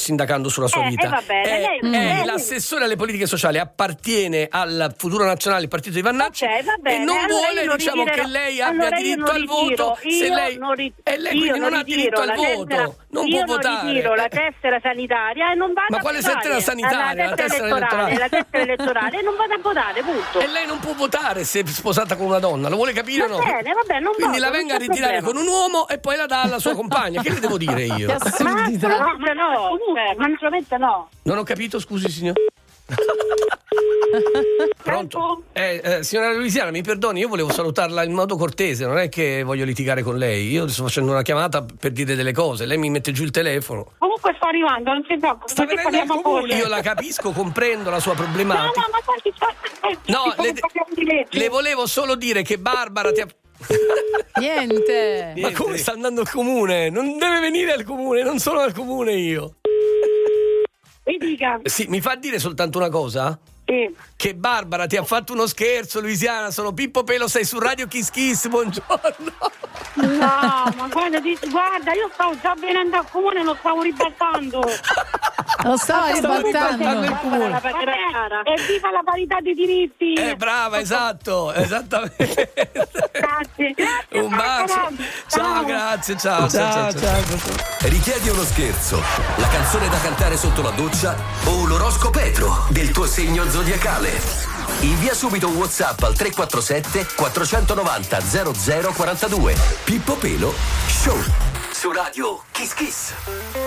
sindacando sulla sua vita. Va bene, è l'assessore alle politiche sociali, appartiene al Futuro Nazionale, il partito di Vannacci, va bene. e non Allora vuole, io non diciamo, ritirerò. che lei abbia Allora io diritto non al voto. Se ritiro. lei, e lei quindi non ha diritto al voto, non può votare. Io ritiro la tessera sanitaria e non vado Ma a quale votare. tessera sanitaria? La tessera elettorale. La tessera elettorale, e non vado a votare, punto. E lei non può votare se è sposata con una donna, lo vuole capire o no? Va bene, non quindi voto, la venga a non c'è ritirare problema. con un uomo e poi la dà alla sua compagna. Che le devo dire io? Ma assolutamente no. Non ho capito, scusi signor. Pronto? Signora Louisiana, mi perdoni, io volevo salutarla in modo cortese, non è che voglio litigare con lei. Io sto facendo una chiamata per dire delle cose, lei mi mette giù il telefono. Comunque sto arrivando, non si preoccupi. Sta venendo al comune. Io la capisco, comprendo la sua problematica. No, ma quanti le volevo solo dire che Barbara ti ha... Niente. Ma come sta andando al comune? Non deve venire al comune, non sono al comune io. Mi dica. Sì, mi fa dire soltanto una cosa? Sì. Che Barbara ti ha fatto uno scherzo, Louisiana, sono Pippo Pelo, sei su Radio Kiss Kiss, buongiorno. No, ma guarda, io stavo già venendo al comune, lo stavo ribaltando. Lo stavo ribaltando il comune. E viva la parità dei diritti. Brava, esattamente. Grazie. Un bacio. Ciao, grazie, ciao. Richiedi uno scherzo, la canzone da cantare sotto la doccia o l'oroscopetro del tuo segno zodiacale? Invia subito un WhatsApp al 347 490 0042. Pippo Pelo Show su Radio Kiss Kiss.